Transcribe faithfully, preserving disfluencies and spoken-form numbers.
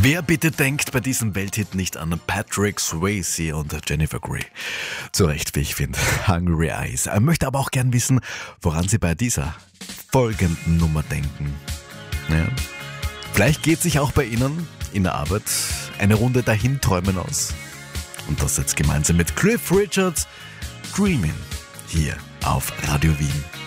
Wer bitte denkt bei diesem Welthit nicht an Patrick Swayze und Jennifer Grey? Zu Recht, wie ich finde. Hungry Eyes. Er möchte aber auch gern wissen, woran Sie bei dieser folgenden Nummer denken. Ja. Vielleicht geht sich auch bei Ihnen in der Arbeit eine Runde Dahinträumen aus. Und das jetzt gemeinsam mit Cliff Richards, Dreaming, hier auf Radio Wien.